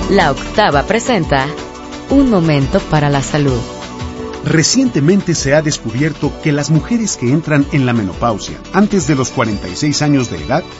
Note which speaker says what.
Speaker 1: La Octava presenta Un momento para la salud.
Speaker 2: Recientemente se ha descubierto que las mujeres que entran en la menopausia antes de los 46 años de edad